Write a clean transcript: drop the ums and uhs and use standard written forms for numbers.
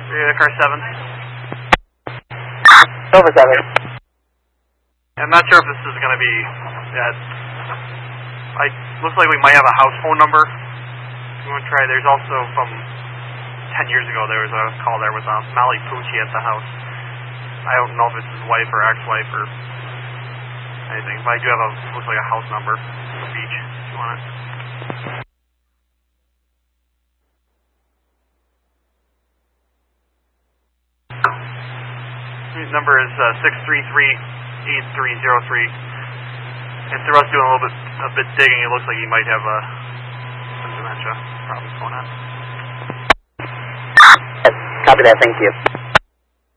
car 7. Over 7. I'm not sure if this is going to be, looks like we might have a house phone number. If you want to try, there's also from 10 years ago, there was a call there with Molly Pucci at the house. I don't know if it's his wife or ex-wife or anything, but I do have looks like a house number on the beach, if you want it. His number is 633-8303. And through us doing a bit digging, it looks like he might have some dementia problems going on. Copy that, thank you.